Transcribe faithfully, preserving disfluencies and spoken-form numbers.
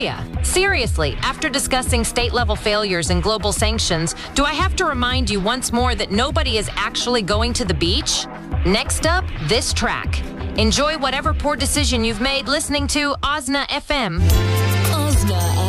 Seriously, after discussing state-level failures and global sanctions, do I have to remind you once more that nobody is actually going to the beach? Next up, this track. Enjoy whatever poor decision you've made listening to Ozna F M. Ozna